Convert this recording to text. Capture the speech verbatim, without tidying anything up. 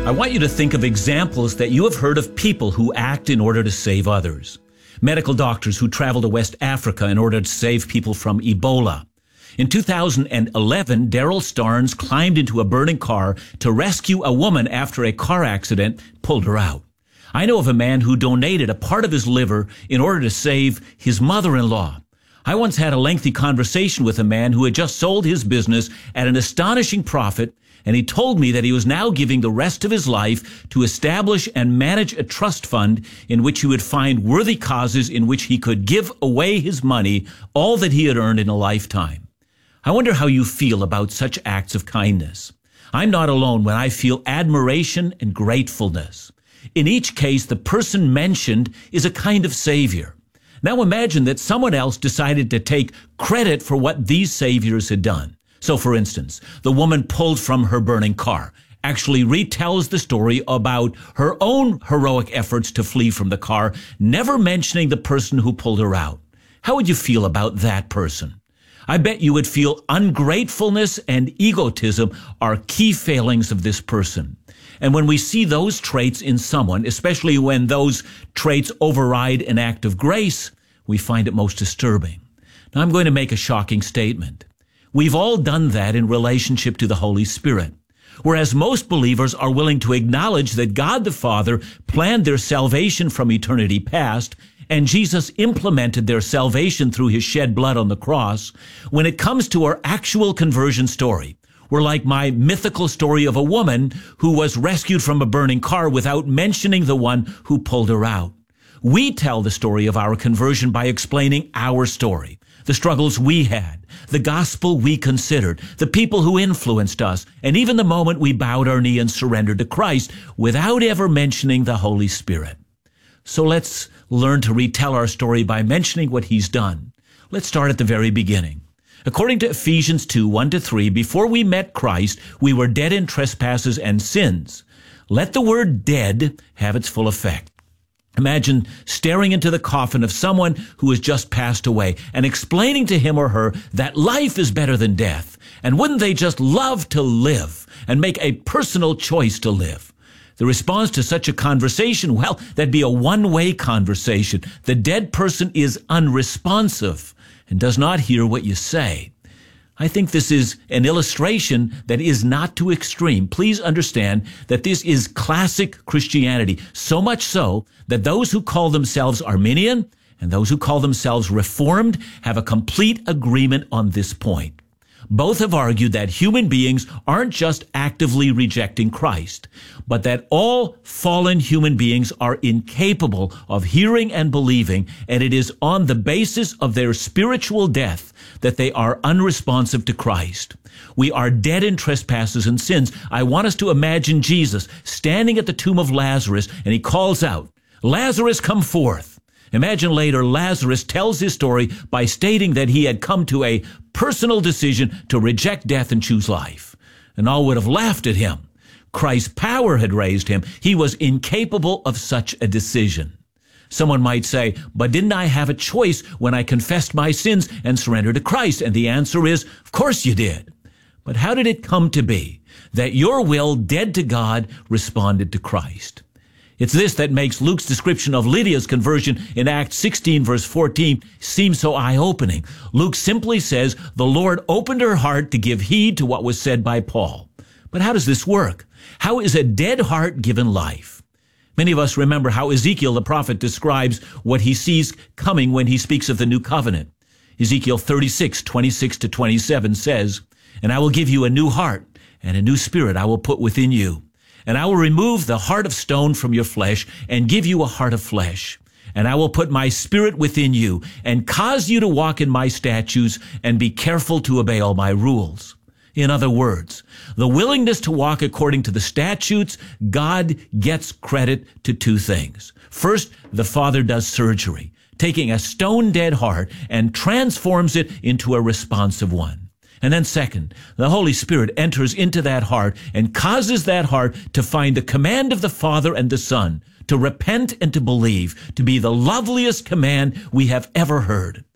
I want you to think of examples that you have heard of people who act in order to save others. Medical doctors who travel to West Africa in order to save people from Ebola. In two thousand eleven, Daryl Starnes climbed into a burning car to rescue a woman after a car accident pulled her out. I know of a man who donated a part of his liver in order to save his mother-in-law. I once had a lengthy conversation with a man who had just sold his business at an astonishing profit, and he told me that he was now giving the rest of his life to establish and manage a trust fund in which he would find worthy causes in which he could give away his money, all that he had earned in a lifetime. I wonder how you feel about such acts of kindness. I'm not alone when I feel admiration and gratefulness. In each case, the person mentioned is a kind of savior. Now imagine that someone else decided to take credit for what these saviors had done. So, for instance, the woman pulled from her burning car actually retells the story about her own heroic efforts to flee from the car, never mentioning the person who pulled her out. How would you feel about that person? I bet you would feel ungratefulness and egotism are key failings of this person. And when we see those traits in someone, especially when those traits override an act of grace, we find it most disturbing. Now, I'm going to make a shocking statement. We've all done that in relationship to the Holy Spirit. Whereas most believers are willing to acknowledge that God the Father planned their salvation from eternity past, and Jesus implemented their salvation through his shed blood on the cross, when it comes to our actual conversion story, we're like my mythical story of a woman who was rescued from a burning car without mentioning the one who pulled her out. We tell the story of our conversion by explaining our story, the struggles we had, the gospel we considered, the people who influenced us, and even the moment we bowed our knee and surrendered to Christ without ever mentioning the Holy Spirit. So let's learn to retell our story by mentioning what he's done. Let's start at the very beginning. According to Ephesians two, one to three, before we met Christ, we were dead in trespasses and sins. Let the word dead have its full effect. Imagine staring into the coffin of someone who has just passed away and explaining to him or her that life is better than death. And wouldn't they just love to live and make a personal choice to live? The response to such a conversation, well, that'd be a one-way conversation. The dead person is unresponsive and does not hear what you say. I think this is an illustration that is not too extreme. Please understand that this is classic Christianity, so much so that those who call themselves Arminian and those who call themselves Reformed have a complete agreement on this point. Both have argued that human beings aren't just actively rejecting Christ, but that all fallen human beings are incapable of hearing and believing, and it is on the basis of their spiritual death that they are unresponsive to Christ. We are dead in trespasses and sins. I want us to imagine Jesus standing at the tomb of Lazarus, and he calls out, "Lazarus, come forth." Imagine later Lazarus tells his story by stating that he had come to a personal decision to reject death and choose life. And all would have laughed at him. Christ's power had raised him. He was incapable of such a decision. Someone might say, but didn't I have a choice when I confessed my sins and surrendered to Christ? And the answer is, of course you did. But how did it come to be that your will, dead to God, responded to Christ? It's this that makes Luke's description of Lydia's conversion in Acts sixteen, verse fourteen, seem so eye-opening. Luke simply says, the Lord opened her heart to give heed to what was said by Paul. But how does this work? How is a dead heart given life? Many of us remember how Ezekiel the prophet describes what he sees coming when he speaks of the new covenant. Ezekiel thirty-six, twenty-six to twenty-seven says, "And I will give you a new heart, and a new spirit I will put within you. And I will remove the heart of stone from your flesh and give you a heart of flesh. And I will put my spirit within you and cause you to walk in my statutes and be careful to obey all my rules." In other words, the willingness to walk according to the statutes, God gets credit to two things. First, the Father does surgery, taking a stone-dead heart and transforms it into a responsive one. And then second, the Holy Spirit enters into that heart and causes that heart to find the command of the Father and the Son, to repent and to believe, to be the loveliest command we have ever heard.